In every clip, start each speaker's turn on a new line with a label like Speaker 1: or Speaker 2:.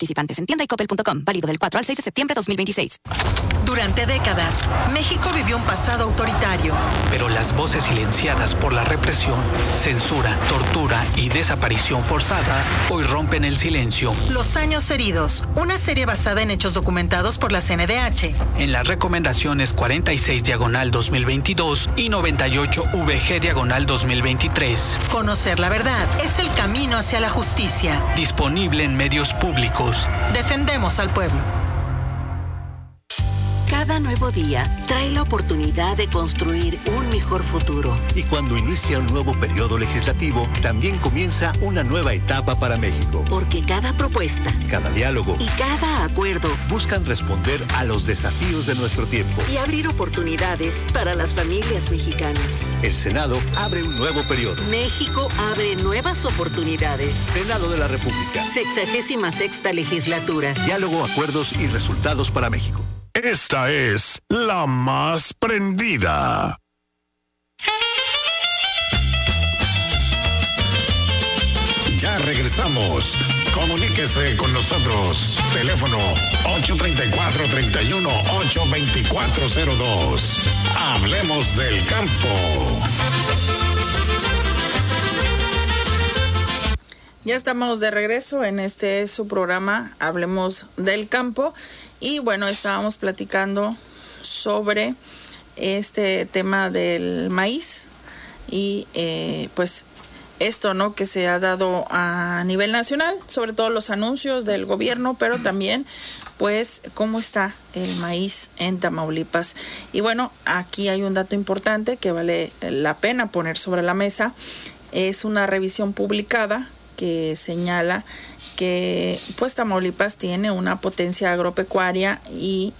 Speaker 1: Participantes en tienda y coppel.com. Válido del 4 al 6 de septiembre de 2026.
Speaker 2: Durante décadas, México vivió un pasado autoritario.
Speaker 3: Pero las voces silenciadas por la represión, censura, tortura y desaparición forzada hoy rompen el silencio.
Speaker 2: Los años heridos, una serie basada en hechos documentados por la CNDH.
Speaker 3: En las recomendaciones 46/2022 y 98/VG/2023.
Speaker 2: Conocer la verdad es el camino hacia la justicia.
Speaker 3: Disponible en medios públicos.
Speaker 2: Defendemos al pueblo.
Speaker 4: Cada nuevo día trae la oportunidad de construir un mejor futuro.
Speaker 5: Y cuando inicia un nuevo periodo legislativo, también comienza una nueva etapa para México.
Speaker 4: Porque cada propuesta,
Speaker 5: cada diálogo
Speaker 4: y cada acuerdo
Speaker 5: buscan responder a los desafíos de nuestro tiempo
Speaker 4: y abrir oportunidades para las familias mexicanas.
Speaker 5: El Senado abre un nuevo periodo.
Speaker 4: México abre nuevas oportunidades.
Speaker 5: Senado de la República.
Speaker 4: 66ª legislatura.
Speaker 5: Diálogo, acuerdos y resultados para México.
Speaker 6: Esta es la más prendida. Ya regresamos. Comuníquese con nosotros. Teléfono 834-31-82402. Hablemos del campo.
Speaker 7: Ya estamos de regreso en su programa Hablemos del Campo. Y bueno, estábamos platicando sobre este tema del maíz y pues esto, ¿no?, que se ha dado a nivel nacional, sobre todo los anuncios del gobierno, pero también pues cómo está el maíz en Tamaulipas. Y bueno, aquí hay un dato importante que vale la pena poner sobre la mesa. Es una revisión publicada que señala que pues Tamaulipas tiene una potencia agropecuaria y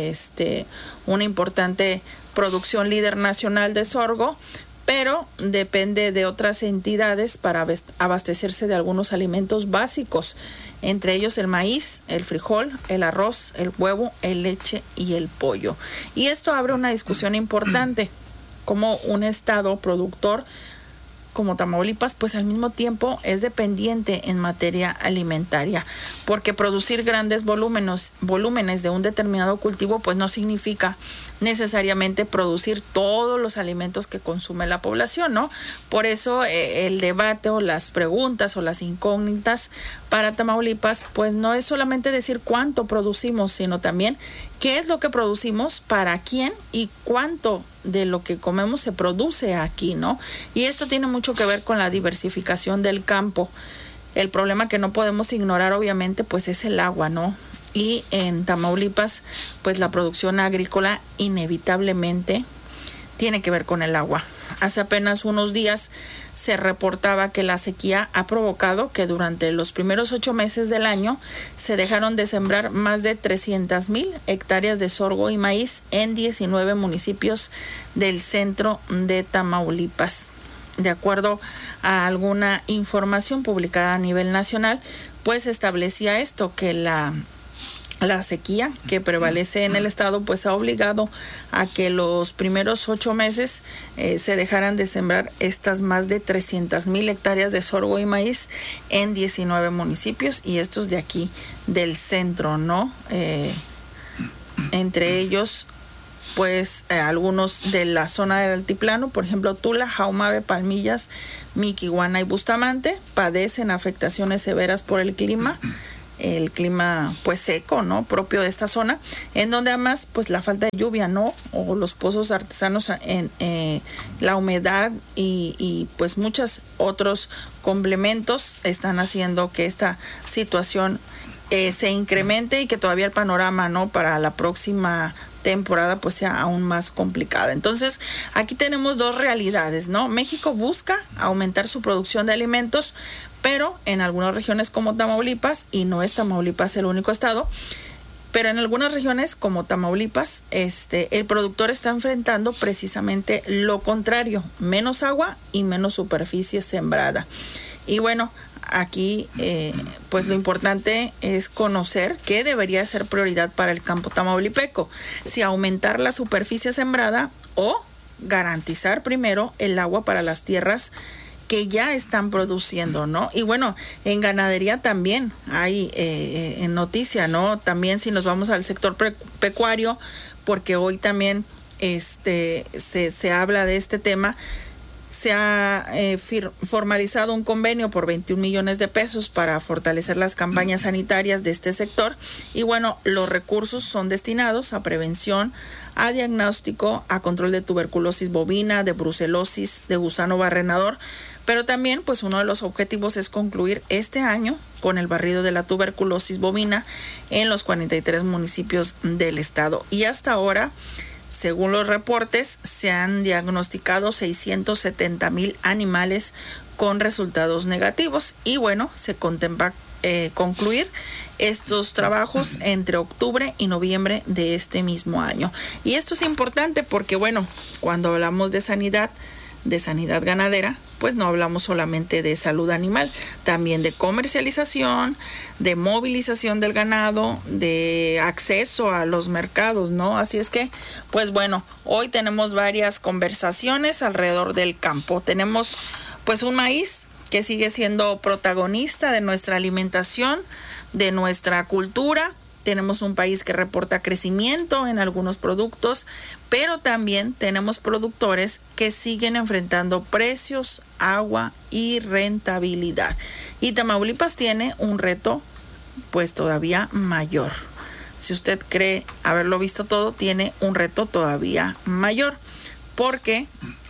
Speaker 7: una importante producción líder nacional de sorgo, pero depende de otras entidades para abastecerse de algunos alimentos básicos, entre ellos el maíz, el frijol, el arroz, el huevo, el leche y el pollo. Y esto abre una discusión importante, como un estado productor como Tamaulipas, pues al mismo tiempo es dependiente en materia alimentaria, porque producir grandes volúmenes de un determinado cultivo, pues no significa necesariamente producir todos los alimentos que consume la población, ¿no? Por eso el debate o las preguntas o las incógnitas para Tamaulipas, pues no es solamente decir cuánto producimos, sino también qué es lo que producimos, para quién y cuánto de lo que comemos se produce aquí, ¿no? Y esto tiene mucho que ver con la diversificación del campo. El problema que no podemos ignorar, obviamente, pues es el agua, ¿no? Y en Tamaulipas, pues la producción agrícola inevitablemente tiene que ver con el agua. Hace apenas unos días se reportaba que la sequía ha provocado que durante los primeros 8 meses del año se dejaron de sembrar más de 300,000 hectáreas de sorgo y maíz en 19 municipios del centro de Tamaulipas. De acuerdo a alguna información publicada a nivel nacional, pues establecía esto, que la sequía que prevalece en el estado pues ha obligado a que los primeros 8 meses se dejaran de sembrar estas más de 300,000 hectáreas de sorgo y maíz en 19 municipios, y estos de aquí del centro, ¿no? Entre ellos pues algunos de la zona del altiplano, por ejemplo Tula, Jaumabe, Palmillas, Miquihuana y Bustamante, padecen afectaciones severas por el clima pues seco, ¿no?, propio de esta zona, en donde además pues la falta de lluvia, ¿no?, o los pozos artesanos, la humedad y pues muchos otros complementos están haciendo que esta situación se incremente y que todavía el panorama, ¿no?, para la próxima temporada pues sea aún más complicada. Entonces aquí tenemos dos realidades, ¿no? México busca aumentar su producción de alimentos, pero en algunas regiones como Tamaulipas, y no es Tamaulipas el único estado, pero en algunas regiones como Tamaulipas, el productor está enfrentando precisamente lo contrario: menos agua y menos superficie sembrada. Y bueno, aquí pues lo importante es conocer qué debería ser prioridad para el campo tamaulipeco: si aumentar la superficie sembrada o garantizar primero el agua para las tierras que ya están produciendo, ¿no? Y bueno, en ganadería también hay en noticia, ¿no? También si nos vamos al sector pecuario, porque hoy también se habla de este tema. Se ha formalizado un convenio por 21 millones de pesos para fortalecer las campañas sanitarias de este sector. Y bueno, los recursos son destinados a prevención, a diagnóstico, a control de tuberculosis bovina, de brucelosis, de gusano barrenador. Pero también, pues uno de los objetivos es concluir este año con el barrido de la tuberculosis bovina en los 43 municipios del estado. Y hasta ahora, según los reportes, se han diagnosticado 670,000 animales con resultados negativos. Y bueno, se contempla concluir estos trabajos entre octubre y noviembre de este mismo año. Y esto es importante porque, bueno, cuando hablamos de sanidad ganadera, pues no hablamos solamente de salud animal, también de comercialización, de movilización del ganado, de acceso a los mercados, ¿no? Así es que, pues bueno, hoy tenemos varias conversaciones alrededor del campo. Tenemos pues un maíz que sigue siendo protagonista de nuestra alimentación, de nuestra cultura. Tenemos un país que reporta crecimiento en algunos productos, pero también tenemos productores que siguen enfrentando precios, agua y rentabilidad. Y Tamaulipas tiene un reto pues todavía mayor. Si usted cree haberlo visto todo, tiene un reto todavía mayor, porque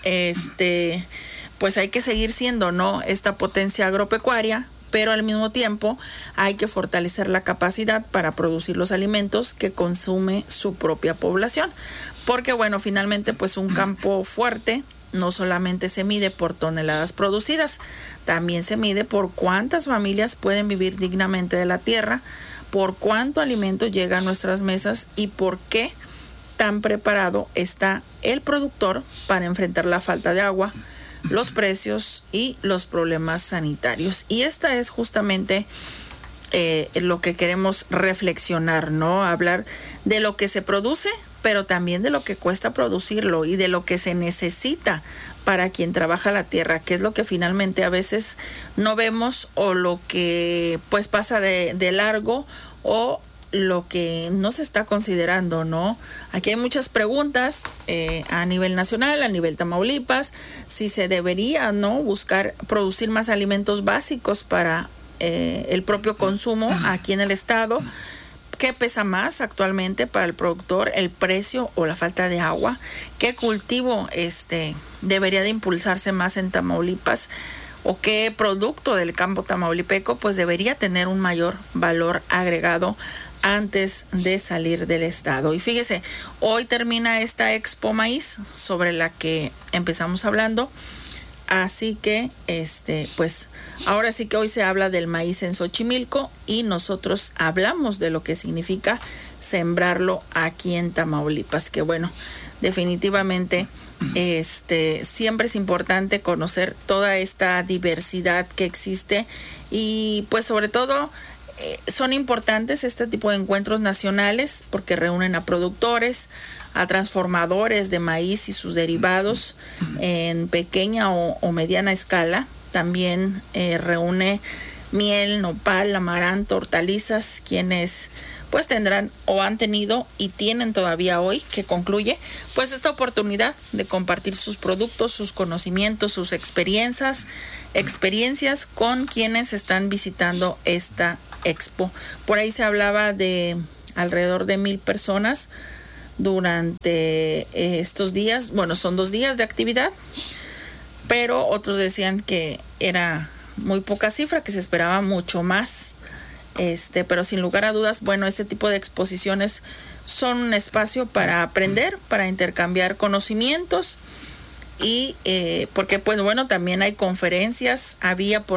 Speaker 7: pues hay que seguir siendo, ¿no?, esta potencia agropecuaria, pero al mismo tiempo hay que fortalecer la capacidad para producir los alimentos que consume su propia población. Porque bueno, finalmente pues un campo fuerte no solamente se mide por toneladas producidas, también se mide por cuántas familias pueden vivir dignamente de la tierra, por cuánto alimento llega a nuestras mesas y por qué tan preparado está el productor para enfrentar la falta de agua, los precios y los problemas sanitarios. Y esta es justamente lo que queremos reflexionar, ¿no? Hablar de lo que se produce, pero también de lo que cuesta producirlo y de lo que se necesita para quien trabaja la tierra, que es lo que finalmente a veces no vemos, o lo que pues pasa de largo, o lo que no se está considerando, ¿no? Aquí hay muchas preguntas a nivel nacional, a nivel Tamaulipas, si se debería, ¿no?, buscar producir más alimentos básicos para el propio consumo aquí en el estado. ¿Qué pesa más actualmente para el productor, el precio o la falta de agua? ¿Qué cultivo debería de impulsarse más en Tamaulipas? ¿O qué producto del campo tamaulipeco pues debería tener un mayor valor agregado antes de salir del estado? Y fíjese, hoy termina esta Expo Maíz sobre la que empezamos hablando, así que pues ahora sí que hoy se habla del maíz en Xochimilco y nosotros hablamos de lo que significa sembrarlo aquí en Tamaulipas, que bueno, definitivamente siempre es importante conocer toda esta diversidad que existe y pues sobre todo son importantes este tipo de encuentros nacionales porque reúnen a productores, a transformadores de maíz y sus derivados en pequeña o mediana escala. También reúne miel, nopal, amaranto, hortalizas, quienes pues tendrán o han tenido y tienen todavía hoy, que concluye, pues esta oportunidad de compartir sus productos, sus conocimientos, sus experiencias con quienes están visitando esta expo. Por ahí se hablaba de alrededor de 1,000 personas durante estos días. Bueno, son 2 días de actividad, pero otros decían que era muy poca cifra, que se esperaba mucho más. Pero sin lugar a dudas, bueno, este tipo de exposiciones son un espacio para aprender, para intercambiar conocimientos y porque pues bueno, también hay conferencias, había por